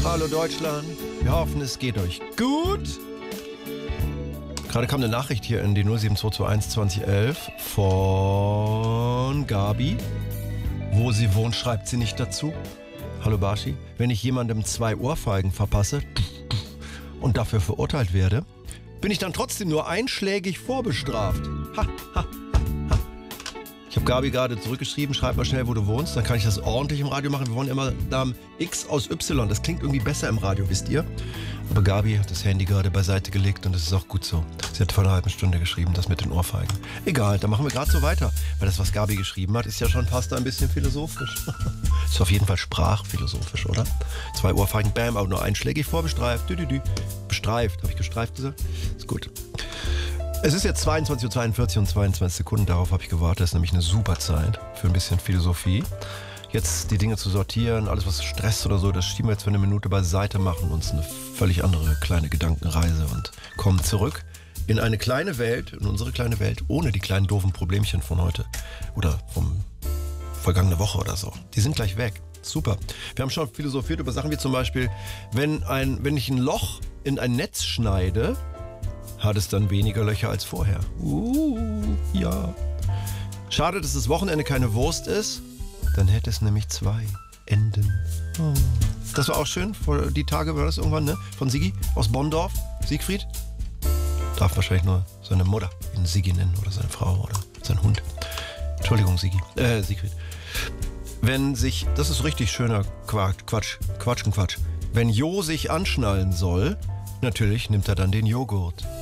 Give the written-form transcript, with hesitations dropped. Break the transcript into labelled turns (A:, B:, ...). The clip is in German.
A: Hallo Deutschland, wir hoffen, es geht euch gut. Gerade kam eine Nachricht hier in die 07221 2011 von Gabi. Wo sie wohnt, schreibt sie nicht dazu. Hallo Barschi, wenn ich jemandem 2 Ohrfeigen verpasse und dafür verurteilt werde, bin ich dann trotzdem nur einschlägig vorbestraft. Ha, ha. Ich habe Gabi gerade zurückgeschrieben, schreib mal schnell, wo du wohnst, dann kann ich das ordentlich im Radio machen. Wir wollen immer Namen X aus Y, das klingt irgendwie besser im Radio, wisst ihr? Aber Gabi hat das Handy gerade beiseite gelegt und das ist auch gut so. Sie hat vor einer halben Stunde geschrieben, das mit den Ohrfeigen. Egal, dann machen wir gerade so weiter, weil das, was Gabi geschrieben hat, ist ja schon fast ein bisschen philosophisch. Ist auf jeden Fall sprachphilosophisch, oder? 2 Ohrfeigen, bam, aber nur einschlägig vorbestreift. Bestreift, habe ich gestreift gesagt? Ist gut. Es ist jetzt 22:42 und 22 Sekunden, darauf habe ich gewartet. Das ist nämlich eine super Zeit für ein bisschen Philosophie. Jetzt die Dinge zu sortieren, alles was Stress oder so, das schieben wir jetzt für eine Minute beiseite, machen uns eine völlig andere kleine Gedankenreise und kommen zurück in eine kleine Welt, in unsere kleine Welt, ohne die kleinen doofen Problemchen von heute oder vom vergangene Woche oder so. Die sind gleich weg. Super. Wir haben schon philosophiert über Sachen wie zum Beispiel, wenn ich ein Loch in ein Netz schneide, hat es dann weniger Löcher als vorher. Ja. Schade, dass das Wochenende keine Wurst ist. Dann hätte es nämlich 2 Enden. Oh. Das war auch schön. Vor die Tage war das irgendwann, ne? Von Sigi aus Bonndorf. Siegfried. Darf wahrscheinlich nur seine Mutter ihn Sigi nennen oder seine Frau oder sein Hund. Entschuldigung, Siegfried. Das ist richtig schöner Quatsch. Wenn Jo sich anschnallen soll, natürlich nimmt er dann den Joghurt.